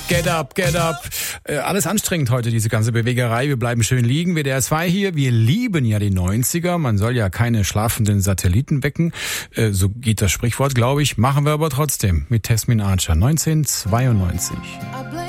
Get up, get up. Alles anstrengend heute, diese ganze Bewegerei. Wir bleiben schön liegen. WDR 2 hier. Wir lieben ja die 90er. Man soll ja keine schlafenden Satelliten wecken. So geht das Sprichwort, glaube ich. Machen wir aber trotzdem mit Tesmin Archer. 1992.